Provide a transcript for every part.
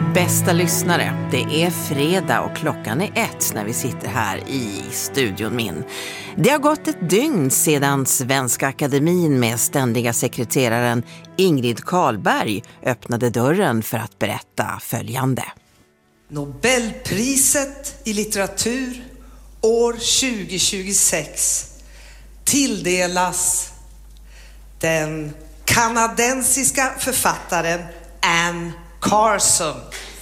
Bästa lyssnare, det är fredag och klockan är 1 när vi sitter här i studion min. Det har gått ett dygn sedan Svenska Akademin med ständiga sekreteraren Ingrid Carlberg öppnade dörren för att berätta följande. Nobelpriset i litteratur år 2026 tilldelas den kanadensiska författaren Anne Carson.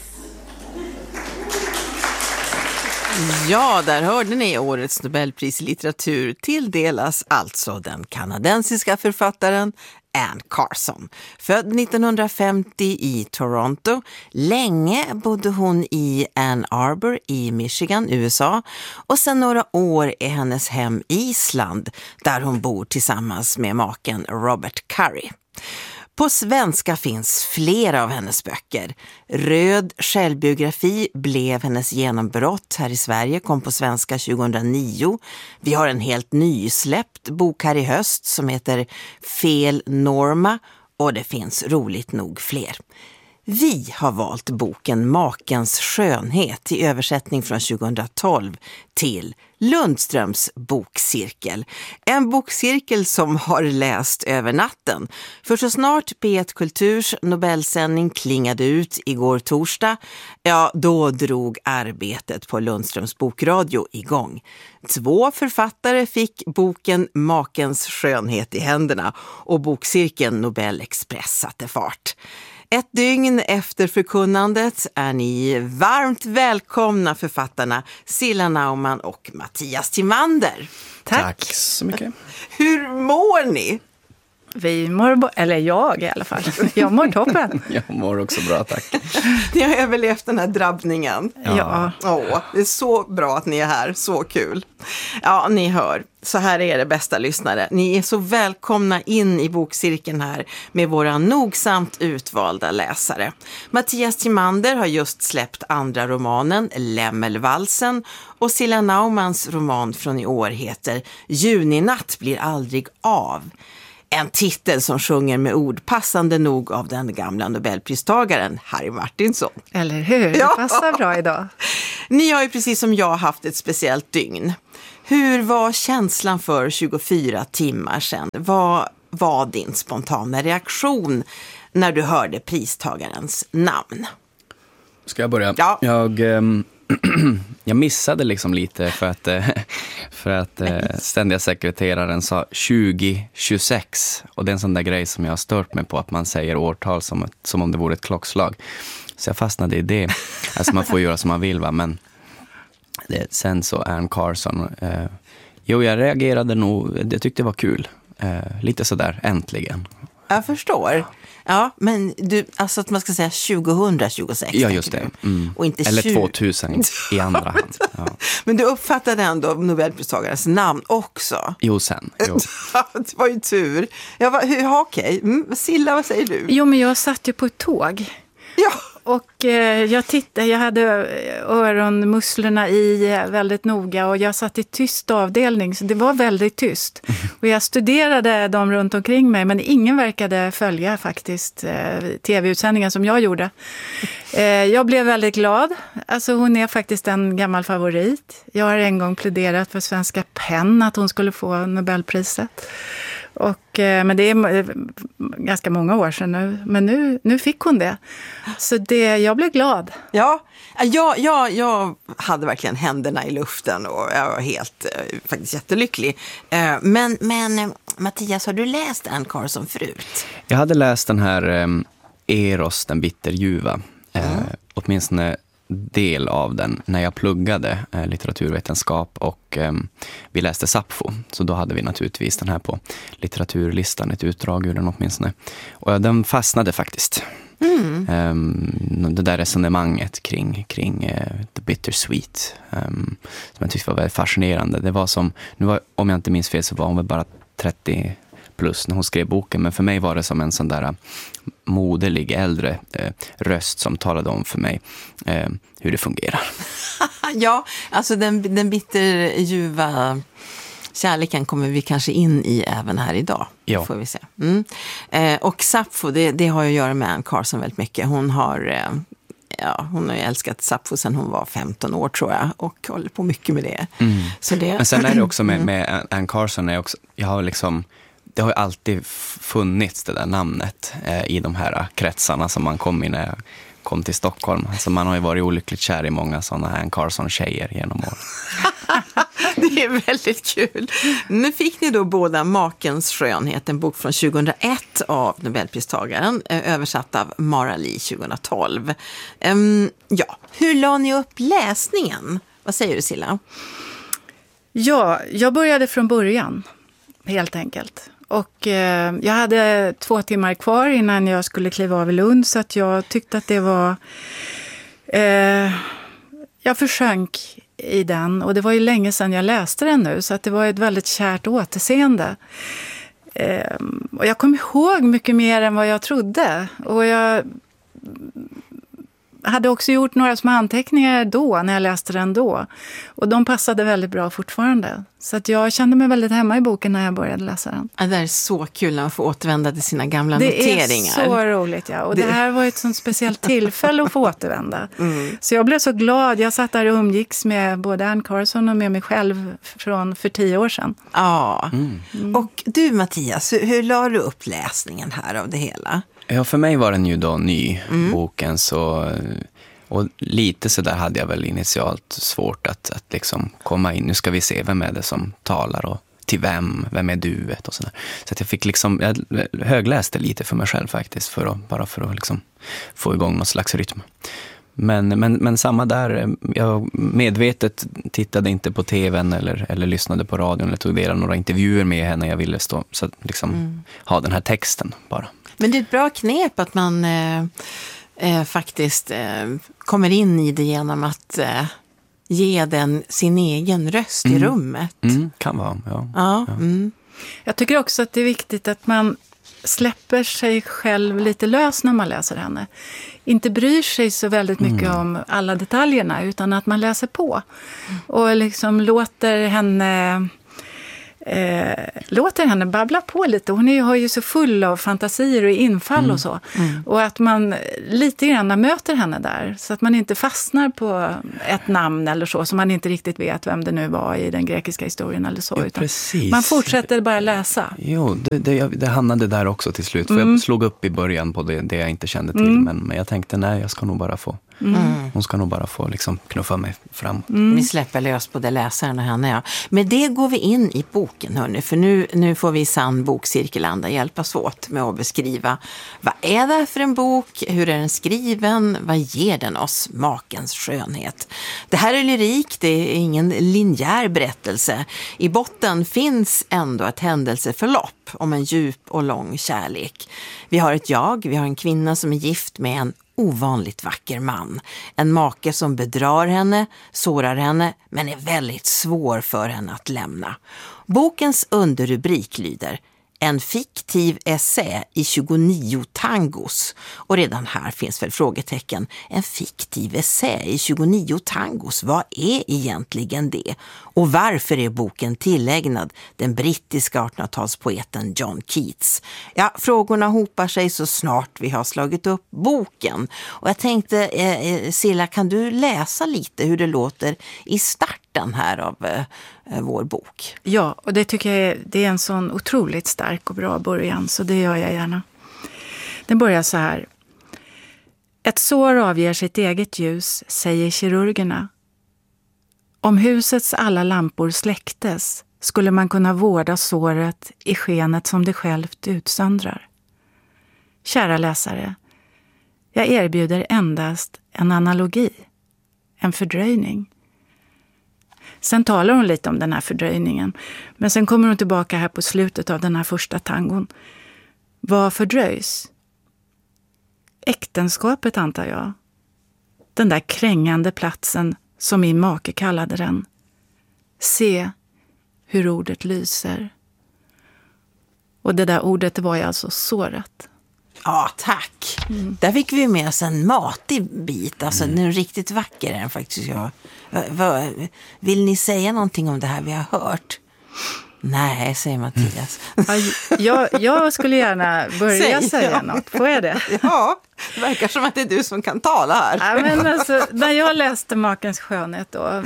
Ja, där hörde ni, årets Nobelpris i litteratur tilldelas alltså den kanadensiska författaren Anne Carson. Född 1950 i Toronto. Länge bodde hon i Ann Arbor i Michigan, USA. Och sedan några år är hennes hem Island, där hon bor tillsammans med maken Robert Curry. På svenska finns flera av hennes böcker. Röd självbiografi blev hennes genombrott här i Sverige, kom på svenska 2009. Vi har en helt nysläppt bok här i höst som heter Fel Norma, och det finns roligt nog fler. Vi har valt boken Makens skönhet i översättning från 2012 till Lundströms bokcirkel. En bokcirkel som har läst över natten. För så snart P1 Kulturs Nobelsändning klingade ut igår torsdag, ja då drog arbetet på Lundströms bokradio igång. 2 författare fick boken Makens skönhet i händerna och bokcirkeln Nobel Express satte fart. Ett dygn efter förkunnandet är ni varmt välkomna författarna Cilla Naumann och Mattias Timander. Tack så mycket. Hur mår ni? Vi mår, eller jag i alla fall. Jag mår toppen. Jag mår också bra, tack. Ni har överlevt den här drabbningen. Ja. Det är så bra att ni är här, så kul. Ja, ni hör. Så här är det, bästa lyssnare. Ni är så välkomna in i bokcirkeln här med våra nogsamt utvalda läsare. Mattias Timander har just släppt andra romanen Lämmelvalsen, och Cilla Naumanns roman från i år heter Juninatt blir aldrig av. En titel som sjunger med ord passande nog av den gamla Nobelpristagaren Harry Martinson. Eller hur? Det passar bra idag. Ni har ju precis som jag haft ett speciellt dygn. Hur var känslan för 24 timmar sedan? Vad var din spontana reaktion när du hörde pristagarens namn? Ska jag börja? Ja. Jag missade liksom lite för att ständiga sekreteraren sa 2026, och det är en sån där grej som jag har stört mig på, att man säger årtal som om det vore ett klockslag. Så jag fastnade i det. Alltså man får göra som man vill, va? Men sen så Anne Carson, jag reagerade nog, jag tyckte det var kul. Lite sådär, äntligen. Jag förstår. Ja, men du, alltså att man ska säga 2026. Ja, just det. Och inte eller 2000 i andra hand. Ja. Men du uppfattade ändå Nobelpristagarens namn också? Jo, sen. Jo. Det var ju tur. Okej. Cilla, vad säger du? Jo, men jag satt ju på ett tåg. Ja. Och jag hade öronmusslorna i väldigt noga, och jag satt i tyst avdelning, så det var väldigt tyst. Och jag studerade dem runt omkring mig, men ingen verkade följa faktiskt tv-utsändningen som jag gjorde. Jag blev väldigt glad. Alltså hon är faktiskt en gammal favorit. Jag har en gång pläderat för Svenska PEN att hon skulle få Nobelpriset. Men det är ganska många år sedan nu. Men nu fick hon det. Så jag blev glad. Ja, jag hade verkligen händerna i luften och jag var helt faktiskt jättelycklig. Men Mattias, har du läst Anne Carson förut? Jag hade läst den här Eros, den bitterljuva. Åtminstone del av den när jag pluggade litteraturvetenskap, och vi läste Sappho, så då hade vi naturligtvis den här på litteraturlistan, ett utdrag ur den åtminstone, och den fastnade faktiskt. Det där resonemanget kring the bittersweet, som jag tyckte var väldigt fascinerande. Det var som, om jag inte minns fel så var hon väl bara 30 plus när hon skrev boken, men för mig var det som en sån där moderlig äldre röst som talade om för mig hur det fungerar. Ja, alltså den bitterljuva kärleken kommer vi kanske in i även här idag. Ja. Får vi se. Och Sappho, det har ju att göra med Anne Carson väldigt mycket. Hon har hon har ju älskat Sappho sedan hon var 15 år tror jag och håller på mycket med det. Så Men sen är det också med Anne Carson, jag har liksom, det har ju alltid funnits det där namnet i de här kretsarna som man kom i när jag kom till Stockholm. Alltså man har ju varit olyckligt kär i många sådana Anne Carson-tjejer genom åren. Det är väldigt kul. Nu fick ni då båda Makens skönhet, en bok från 2001 av Nobelpristagaren, översatt av Mara Lee 2012. Hur la ni upp läsningen? Vad säger du, Silla? Ja, jag började från början, helt enkelt. Och jag hade 2 timmar kvar innan jag skulle kliva av i Lund, så att jag tyckte att det var... jag försjönk i den, och det var ju länge sedan jag läste den nu, så att det var ett väldigt kärt återseende. Och jag kom ihåg mycket mer än vad jag trodde. Och jag hade också gjort några små anteckningar då, när jag läste den då. Och de passade väldigt bra fortfarande. Så att jag kände mig väldigt hemma i boken när jag började läsa den. Ja, det är så kul när man får återvända till sina gamla noteringar. Det är så roligt, ja. Och det här var ett sånt speciellt tillfälle att få återvända. Så jag blev så glad. Jag satt där och umgicks med både Anne Carson och med mig själv för 10 år sedan. Ja. Och du, Mattias, hur la du upp läsningen här av det hela? Ja, för mig var den ju då ny, boken, så... Och lite så där hade jag väl initialt svårt att liksom komma in. Nu ska vi se, vem är det som talar och till vem är duet och sådär. Så att jag fick liksom, jag högläste lite för mig själv faktiskt, bara för att liksom få igång någon slags rytm. Men samma där, jag medvetet tittade inte på tvn eller lyssnade på radion eller tog del av några intervjuer med henne. Jag ville stå, så att liksom ha den här texten bara. Men det är ett bra knep att man faktiskt kommer in i det genom att ge den sin egen röst i rummet. Kan vara, ja. Jag tycker också att det är viktigt att man släpper sig själv lite lös när man läser henne. Inte bryr sig så väldigt mycket om alla detaljerna, utan att man läser på. Och liksom låter henne babbla på lite. Hon har ju så full av fantasier och infall och så. Och att man lite grann möter henne där. Så att man inte fastnar på ett namn eller så, som man inte riktigt vet vem det nu var i den grekiska historien eller så. Ja, precis. Man fortsätter bara läsa. Jo, det hamnade där också till slut. För jag slog upp i början på det jag inte kände till. Men jag tänkte, nej, jag ska nog bara få... Hon ska nog bara få liksom knuffa mig fram. Vi släpper lös på det, läsaren och henne, ja. Med det går vi in i boken, hörni. För nu får vi i sann bokcirkelanda hjälpas åt med att beskriva vad är det för en bok, hur är den skriven, vad ger den oss, Makens skönhet. Det här är lyrik, det är ingen linjär berättelse. I botten finns ändå ett händelseförlopp om en djup och lång kärlek. Vi har ett jag, vi har en kvinna som är gift med en ovanligt vacker man. En make som bedrar henne, sårar henne, men är väldigt svår för henne att lämna. Bokens underrubrik lyder: en fiktiv essä i 29 tangos. Och redan här finns väl frågetecken. En fiktiv essä i 29 tangos, vad är egentligen det? Och varför är boken tillägnad den brittiska 1800-talspoeten John Keats? Ja, frågorna hopar sig så snart vi har slagit upp boken. Och jag tänkte, Silla, kan du läsa lite hur det låter i starten här av vår bok? Ja, och det tycker jag det är en sån otroligt stark och bra början, så det gör jag gärna. Den börjar så här. Ett sår avger sitt eget ljus, säger kirurgerna. Om husets alla lampor släcktes skulle man kunna vårda såret i skenet som det självt utsöndrar. Kära läsare, jag erbjuder endast en analogi, en fördröjning. Sen talar hon lite om den här fördröjningen, men sen kommer hon tillbaka här på slutet av den här första tangon. Vad fördröjs? Äktenskapet, antar jag. Den där krängande platsen som min make kallade den. Se hur ordet lyser. Och det där ordet var ju alltså såret. Ja, tack. Där fick vi med oss en matig bit. Alltså, den är riktigt vacker är den faktiskt. Vill ni säga någonting om det här vi har hört? Nej, säger Mattias. Jag skulle gärna börja säga något. Får jag det? Ja, det verkar som att det är du som kan tala här. Ja, men alltså, när jag läste Makens skönhet då,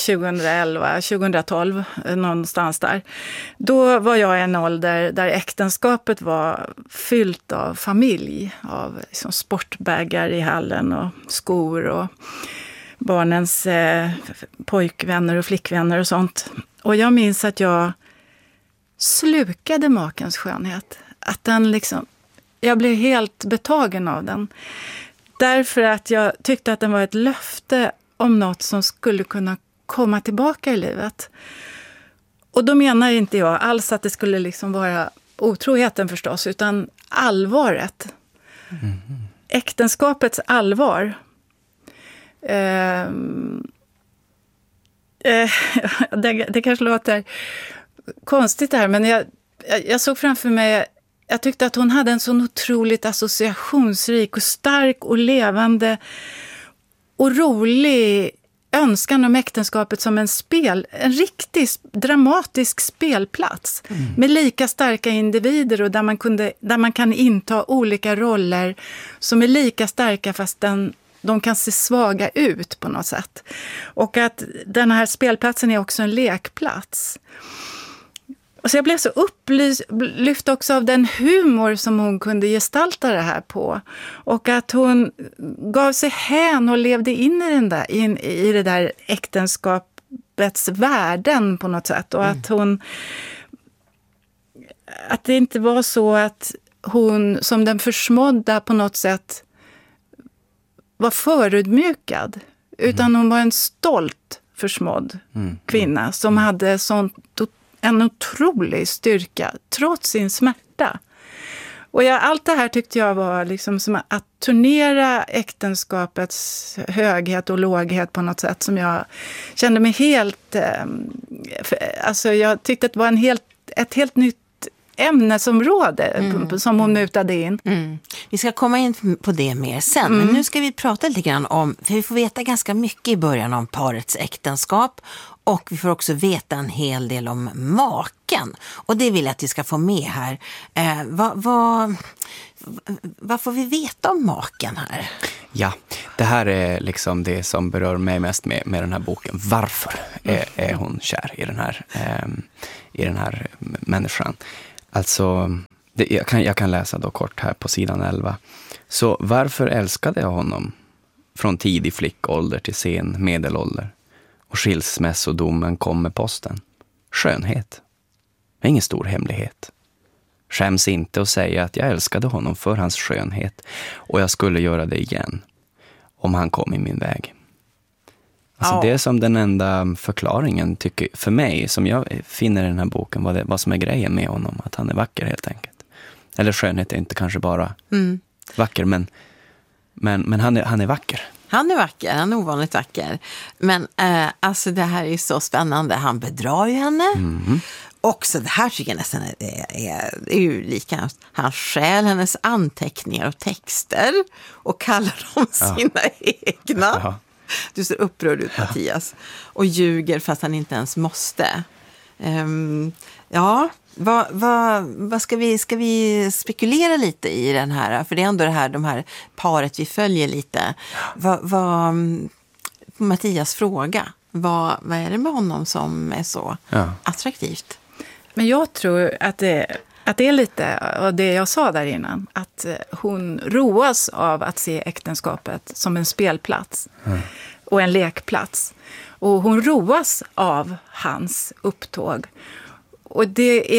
2012, någonstans där, då var jag i en ålder där äktenskapet var fyllt av familj, av liksom sportbägar i hallen och skor och barnens pojkvänner och flickvänner och sånt. Och jag minns att jag slukade Makens skönhet. Att den liksom, jag blev helt betagen av den. Därför att jag tyckte att den var ett löfte om något som skulle kunna komma tillbaka i livet. Och då menar inte jag alls att det skulle liksom vara otroheten förstås, utan allvaret. Mm. Äktenskapets allvar. Det kanske låter konstigt här, men jag såg framför mig, jag tyckte att hon hade en så otroligt associationsrik och stark och levande och rolig önskan om äktenskapet som en riktig dramatisk spelplats med lika starka individer och där man kan inta olika roller som är lika starka fast de kan se svaga ut på något sätt. Och att den här spelplatsen är också en lekplats. Och så jag blev så upplyft också av den humor som hon kunde gestalta det här på. Och att hon gav sig hän och levde in i det där äktenskapets värden på något sätt. Och att det inte var så att hon som den försmådda på något sätt var förödmjukad. Utan hon var en stolt försmådd kvinna som hade en otrolig styrka trots sin smärta. Och allt det här tyckte jag var liksom som att turnera äktenskapets höghet och låghet på något sätt som jag kände mig helt... Alltså jag tyckte att det var ett helt nytt ämnesområde som hon mutade in. Mm. Vi ska komma in på det mer sen, men nu ska vi prata lite grann om, för vi får veta ganska mycket i början om parets äktenskap och vi får också veta en hel del om maken. Och det vill jag att vi ska få med här. Vad får vi veta om maken här? Ja, det här är liksom det som berör mig mest med den här boken. Varför är hon kär i den här människan? Alltså, jag kan läsa då kort här på sidan 11. Så varför älskade jag honom från tidig flickålder till sen medelålder? Och skilsmässodomen kom med posten. Skönhet. Det är ingen stor hemlighet. Skäms inte att säga att jag älskade honom för hans skönhet. Och jag skulle göra det igen. Om han kom i min väg. Alltså det är som den enda förklaringen tycker för mig som jag finner i den här boken vad som är grejen med honom, att han är vacker helt enkelt. Eller skönhet är inte kanske bara vacker, men han är vacker. Han är vacker, han är ovanligt vacker. Men alltså det här är så spännande. Han bedrar ju henne. Också det här tycker jag nästan är ju lika. Han stjäl hennes anteckningar och texter och kallar dem sina egna. Ja. Du ser upprörd ut, Mattias. Och ljuger fast han inte ens måste. Vad ska vi spekulera lite i den här? För det är ändå de här paret vi följer lite. Mattias fråga. Vad är det med honom som är så attraktivt? Men jag tror att det är lite av det jag sa där innan. Att hon roas av att se äktenskapet som en spelplats. Och en lekplats. Och hon roas av hans upptåg. Och det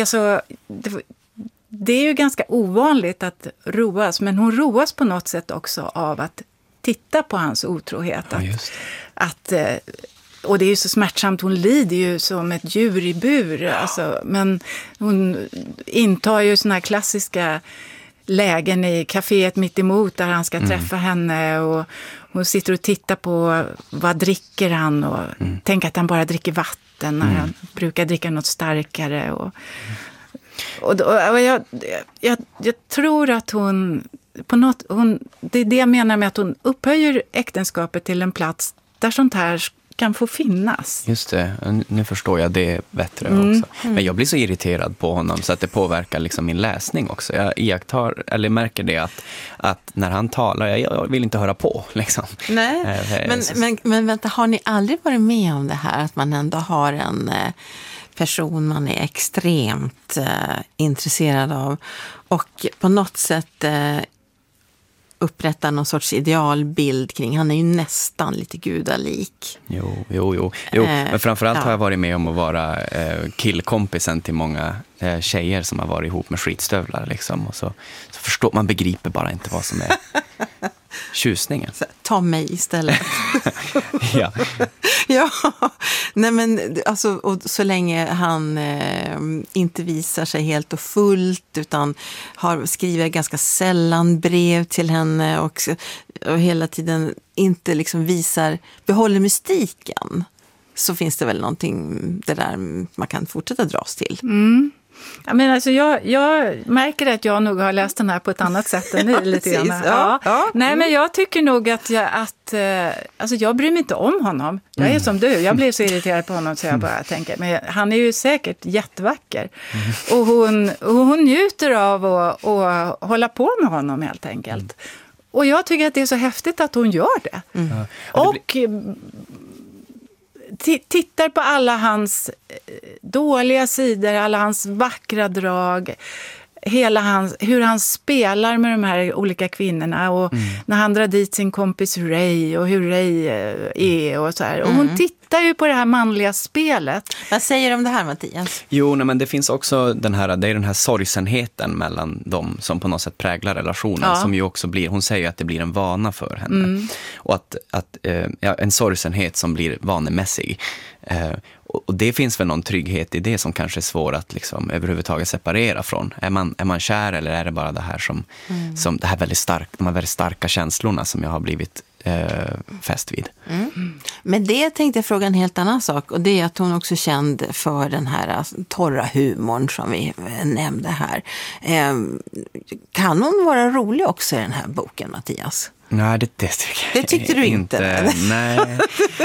är ju ganska ovanligt att roas. Men hon roas på något sätt också av att titta på hans otrohet. Och det är ju så smärtsamt, hon lider ju som ett djur i bur. Alltså, men hon intar ju såna här klassiska lägen i kaféet mitt emot där han ska träffa henne. Och hon sitter och tittar på vad dricker han och tänker att han bara dricker vatten när han brukar dricka något starkare. Och jag tror att det är det jag menar med att hon upphöjer äktenskapet till en plats där sånt här kan få finnas. Just det, nu förstår jag det bättre också. Men jag blir så irriterad på honom så att det påverkar liksom min läsning också. Jag märker det att när han talar, jag vill inte höra på. Liksom. Nej, men vänta, har ni aldrig varit med om det här att man ändå har en person man är extremt intresserad av och på något sätt upprättar någon sorts idealbild kring. Han är ju nästan lite gudalik. Jo. Men framförallt har jag varit med om att vara killkompisen till många tjejer som har varit ihop med skitstövlar. Liksom. Och så förstår man, begriper bara inte vad som är tjusningen. Ta mig istället. Ja. Ja, nej men alltså, och så länge han inte visar sig helt och fullt utan skriver ganska sällan brev till henne och hela tiden inte liksom behåller mystiken, så finns det väl någonting det där man kan fortsätta dras till. Ja, men alltså jag märker att jag nog har läst den här på ett annat sätt än ni lite grann. Ja. Nej, men jag tycker nog att jag bryr mig inte om honom. Jag är som du. Jag blir så irriterad på honom så jag bara tänker, men han är ju säkert jättevacker. Och hon njuter av att hålla på med honom helt enkelt. Och jag tycker att det är så häftigt att hon gör det. Och tittar på alla hans dåliga sidor, alla hans vackra drag, hur han spelar med de här olika kvinnorna och när han drar dit sin kompis Ray och hur Ray är och så här. Och hon tittar ju på det här manliga spelet. Vad säger du om det här, Mattias? Jo, men det finns också den här sorgsenheten mellan dem som på något sätt präglar relationen, som ju också blir, hon säger att det blir en vana för henne. Och en sorgsenhet som blir vanemässig. Och det finns väl någon trygghet i det som kanske är svår att liksom överhuvudtaget separera från. Är man kär eller är det bara det här som det här de här väldigt starka känslorna som jag har blivit fäst vid. Men det tänkte jag fråga en helt annan sak, och det är att hon också är känd för den här torra humorn som vi nämnde här. Kan hon vara rolig också i den här boken, Mattias? Nej, det tycker jag. Det tyckte du inte? Nej.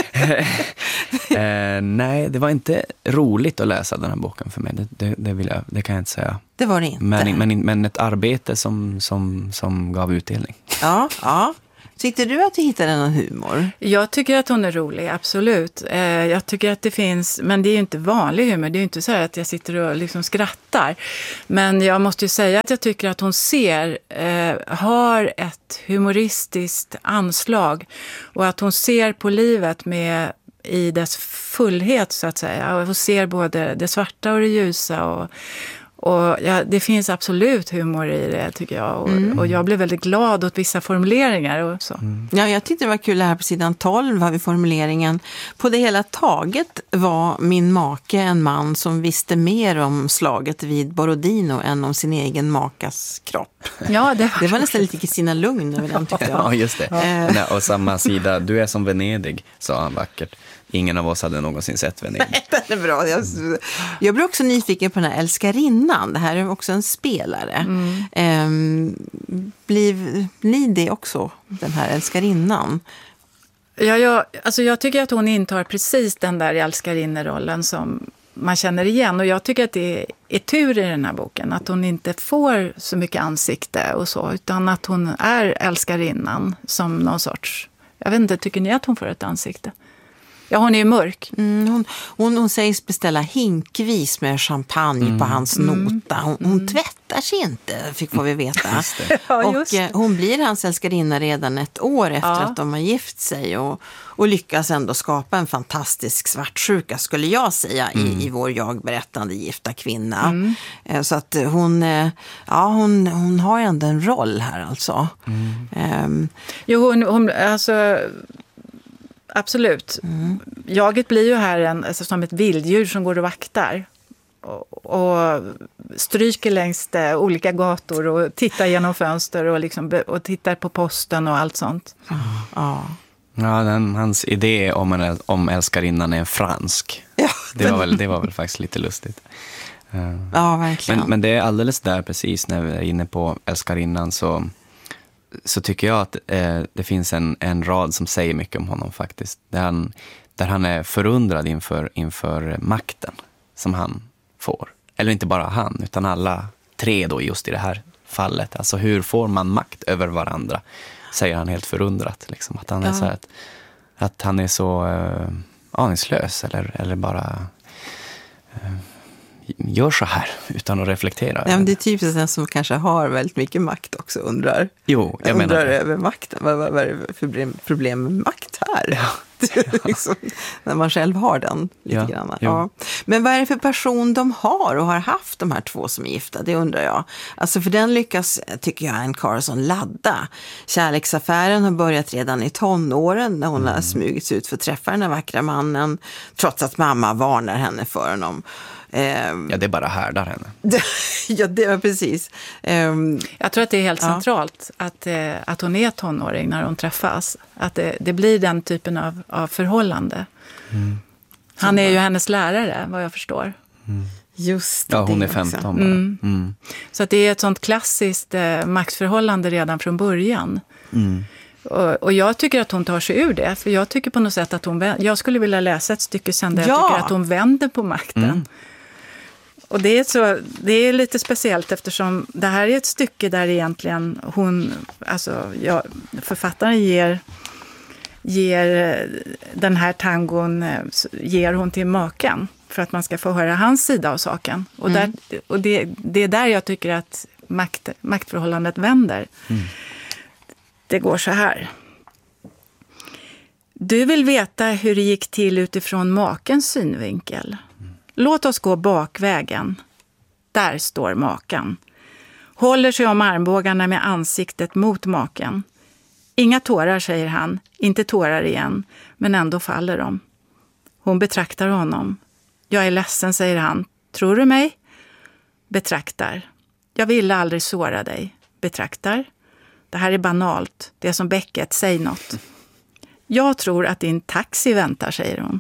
Nej, det var inte roligt att läsa den här boken för mig. Det kan jag inte säga. Det var det inte. Men ett arbete som gav utdelning. Ja. Tyckte du att du hittade någon humor? Jag tycker att hon är rolig, absolut. Jag tycker att det finns, men det är ju inte vanlig humor. Det är ju inte så att jag sitter och liksom skrattar. Men jag måste ju säga att jag tycker att hon har ett humoristiskt anslag. Och att hon ser på livet i dess fullhet, så att säga. Och hon ser både det svarta och det ljusa och det finns absolut humor i det, tycker jag. Och jag blev väldigt glad åt vissa formuleringar och så. Ja, jag tyckte det var kul här på sidan 12 har vi formuleringen: på det hela taget var min make en man som visste mer om slaget vid Borodino än om sin egen makas kropp. Ja, det var nästan lite Kristina Lugn över den, tyckte jag. Ja, just det. Ja. Och samma sida, du är som Venedig, sa han vackert. Ingen av oss hade någonsin sett Venedig. Nej, den är bra. Jag blir också nyfiken på den här älskarinnan. Det här är också en spelare. Blir ni det också, den här älskarinnan? Ja, jag tycker att hon intar precis den där älskarinnerollen som man känner igen. Och jag tycker att det är tur i den här boken att hon inte får så mycket ansikte och så, utan att hon är älskarinnan som någon sorts... Jag vet inte, tycker ni att hon får ett ansikte? Ja, hon är ju mörk. Hon sägs beställa hinkvis med champagne på hans nota. Hon tvättar sig inte, får vi veta. Och hon blir hans älskarinna redan ett år efter att de har gift sig. Och lyckas ändå skapa en fantastisk svartsjuka, skulle jag säga, i vår jagberättande gifta kvinna. Så att hon har ändå en roll här alltså. Hon alltså... Absolut. Jaget blir ju här som ett vilddjur som går och vaktar och stryker längs olika gator och tittar genom fönster och tittar på posten och allt sånt. Ja, hans idé om älskarinnan är fransk. Ja, det var väl faktiskt lite lustigt. Ja, verkligen. Men det är alldeles där precis när vi är inne på älskarinnan, så så tycker jag att det finns en rad som säger mycket om honom faktiskt. Där han är förundrad inför makten som han får. Eller inte bara han, utan alla tre då just i det här fallet. Alltså hur får man makt över varandra? Säger han helt förundrat. Liksom. Att han är så här, att han är så aningslös eller bara gör så här utan att reflektera. Ja, men det är typiskt den som kanske har väldigt mycket makt också undrar. Jo, jag menar undrar det. över makten. Vad är det för problem med makt här? Ja. Liksom, när man själv har den lite grann. Jo. Ja. Men vad är det för person de har och har haft, de här två som är gifta? Det undrar jag. Alltså för den lyckas, tycker jag, Anne Carson ladda. Kärleksaffären har börjat redan i tonåren när hon har smugits ut för att träffa den här vackra mannen, trots att mamma varnar henne för honom. Ja, det är bara härdar henne. Ja, det var precis. Jag tror att det är helt centralt att hon är tonåring när hon träffas. Att det blir den typen av förhållande. Mm. Han är ju hennes lärare, vad jag förstår. Just det. Ja, hon är också. 15 bara. Mm. Så att det är ett sånt klassiskt maktförhållande redan från början. Mm. Och jag tycker att hon tar sig ur det. För jag tycker på något sätt att jag skulle vilja läsa ett stycke sen där jag tycker att hon vänder på makten. Mm. Och det är lite speciellt eftersom det här är ett stycke där egentligen författaren ger den här tangon ger hon till maken för att man ska få höra hans sida av saken. Och det är där jag tycker att maktförhållandet vänder. Mm. Det går så här. Du vill veta hur det gick till utifrån makens synvinkel. Låt oss gå bakvägen. Där står maken. Håller sig om armbågarna med ansiktet mot maken. Inga tårar, säger han. Inte tårar igen, men ändå faller de. Hon betraktar honom. Jag är ledsen, säger han. Tror du mig? Betraktar. Jag ville aldrig såra dig. Betraktar. Det här är banalt. Det är som Beckett, säg något. Jag tror att din taxi väntar, säger hon.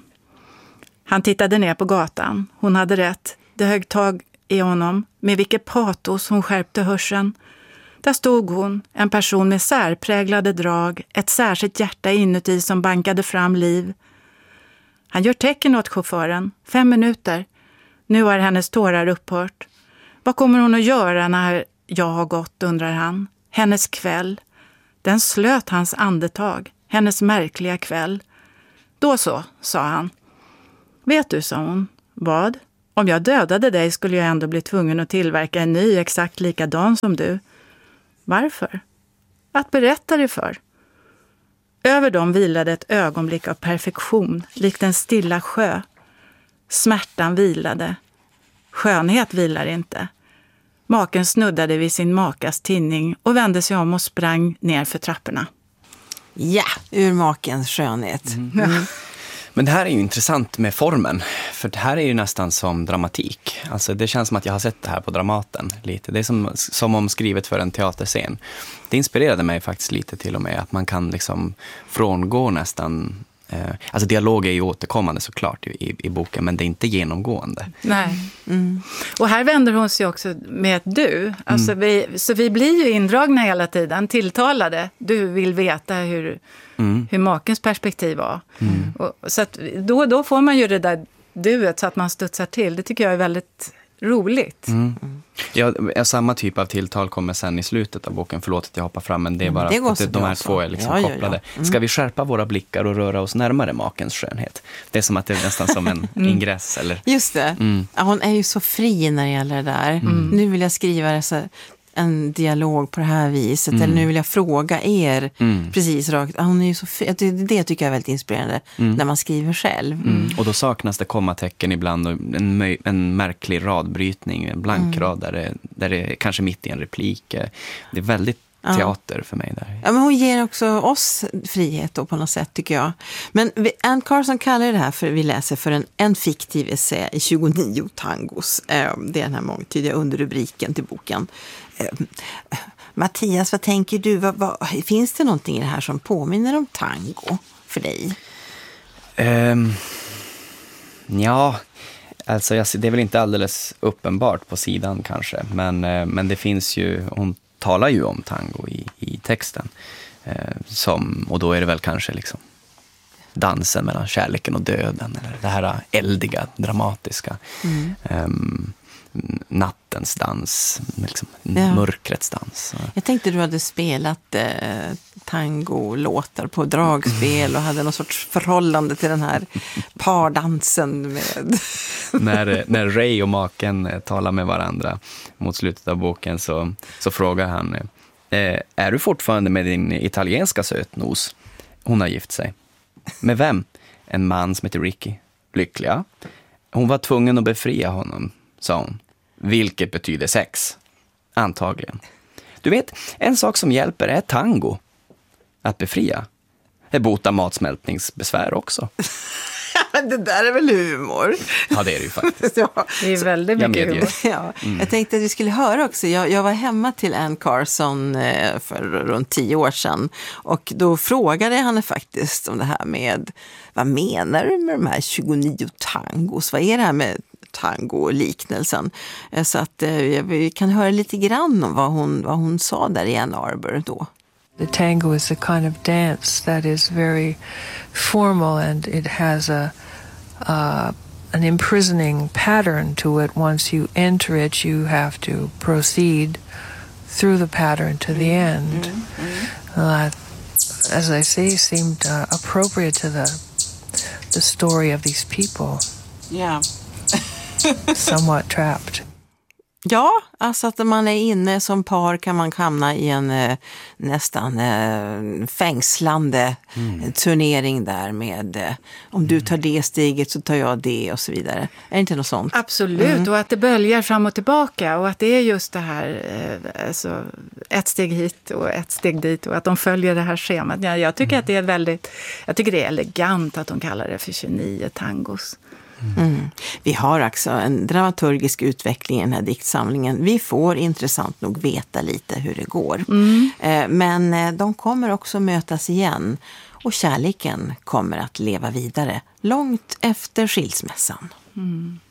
Han tittade ner på gatan. Hon hade rätt. Det högg tag i honom. Med vilket patos hon skärpte hörseln. Där stod hon, en person med särpräglade drag. Ett särskilt hjärta inuti som bankade fram liv. Han gör tecken åt chauffören. 5 minuter. Nu har hennes tårar upphört. Vad kommer hon att göra när jag har gått, undrar han. Hennes kväll. Den slöt hans andetag. Hennes märkliga kväll. Då så, sa han. Vet du, sa hon. Vad? Om jag dödade dig skulle jag ändå bli tvungen att tillverka en ny exakt likadan som du. Varför? Att berätta det för. Över dem vilade ett ögonblick av perfektion, likt en stilla sjö. Smärtan vilade. Skönhet vilar inte. Maken snuddade vid sin makas tinning och vände sig om och sprang ner för trapporna. Ja, ur makens skönhet. Mm. Men det här är ju intressant med formen, för det här är ju nästan som dramatik. Alltså det känns som att jag har sett det här på Dramaten lite. Det är som om skrivet för en teaterscen. Det inspirerade mig faktiskt lite till och med att man kan liksom frångå nästan... Alltså dialog är ju återkommande såklart i boken, men det är inte genomgående. Nej. Mm. Och här vänder hon sig också med ett du. Alltså vi blir ju indragna hela tiden, tilltalade. Du vill veta hur makens perspektiv var. Mm. Så att då får man ju det där duet så att man studsar till. Det tycker jag är väldigt roligt. Mm. Ja, samma typ av tilltal kommer sen i slutet av boken. Förlåt att jag hoppar fram, men det är bara det att de här två är liksom kopplade. Ja. Mm. Ska vi skärpa våra blickar och röra oss närmare makens skönhet? Det är som att det är nästan som en ingress. Eller? Just det. Mm. Ja, hon är ju så fri när det gäller det där. Mm. Nu vill jag skriva en dialog på det här viset. Eller nu vill jag fråga er precis rakt. Hon är ju så fri. Det tycker jag är väldigt inspirerande när man skriver själv. Mm. Och då saknas det kommatecken ibland och en märklig radbrytning, en blank rad där det är kanske mitt i en replik. Det är väldigt teater för mig där. Ja, men hon ger också oss frihet då på något sätt, tycker jag. Men Anne Carson kallar det här vi läser för en fiktiv essä i 29 tangos. Det är den här mångtydiga underrubriken till boken. Mattias, vad tänker du? Finns det någonting i det här som påminner om tango för dig? Ja, alltså det är väl inte alldeles uppenbart på sidan kanske. Men det finns ju, hon talar ju om tango i texten. Och då är det väl kanske liksom dansen mellan kärleken och döden, eller det här eldiga, dramatiska. Nattens dans, liksom, mörkrets dans. Jag tänkte du hade spelat tangolåtar på dragspel och hade någon sorts förhållande till den här pardansen med... när Ray och maken talar med varandra mot slutet av boken så frågar han, är du fortfarande med din italienska sötnos? Hon har gift sig. Med vem? En man som heter Ricky. Lyckliga. Hon var tvungen att befria honom, sa hon. Vilket betyder sex. Antagligen. Du vet, en sak som hjälper är tango. Att befria. Det botar matsmältningsbesvär också. Men det där är väl humor? Ja, det är det ju faktiskt. Ja. Det är väldigt mycket humor. Ja. Jag tänkte att vi skulle höra också. Jag var hemma till Anne Carson för runt 10 år sedan. Och då frågade jag henne faktiskt om det här med, vad menar du med de här 29 tangos? Vad är det här med tango-liknelsen? Så att vi kan höra lite grann om vad hon sa där i Ann Arbor då. The tango is a kind of dance that is very formal, and it has an imprisoning pattern to it. Once you enter it, you have to proceed through the pattern to the end. That, as I say, seemed appropriate to the story of these people. Yeah. Somewhat trapped. Ja, alltså att man är inne som par kan man hamna i en nästan fängslande turnering där med om du tar det steget så tar jag det och så vidare. Är det inte något sånt? Absolut, och att det böljar fram och tillbaka och att det är just det här alltså, ett steg hit och ett steg dit och att de följer det här schemat. Ja, jag tycker att det är jag tycker det är elegant att de kallar det för 29 tangos. Vi har också en dramaturgisk utveckling i den här diktsamlingen. Vi får intressant nog veta lite hur det går. Men de kommer också mötas igen och kärleken kommer att leva vidare långt efter skilsmässan.